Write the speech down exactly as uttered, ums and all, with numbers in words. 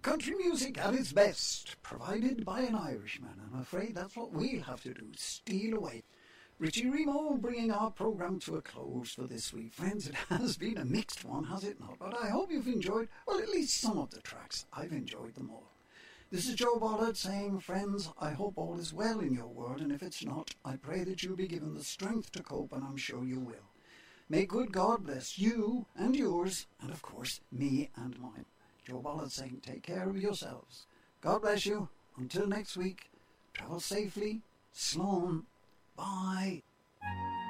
Country music at its best, provided by an Irishman. I'm afraid that's what we'll have to do, steal away. Richie Remo bringing our programme to a close for this week. Friends, it has been a mixed one, has it not? But I hope you've enjoyed, well, at least some of the tracks. I've enjoyed them all. This is Joe Bollard saying, friends, I hope all is well in your world, and if it's not, I pray that you'll be given the strength to cope, and I'm sure you will. May good God bless you and yours, and of course, me and mine. Joe Bollard saying, take care of yourselves. God bless you. Until next week, travel safely. Sloan. Bye.